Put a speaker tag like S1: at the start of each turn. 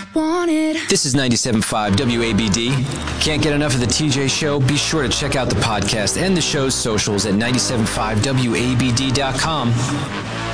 S1: wanted.
S2: This is 97.5 WABD. Can't get enough of the TJ Show? Be sure to check out the podcast and the show's socials at 97.5WABD.com.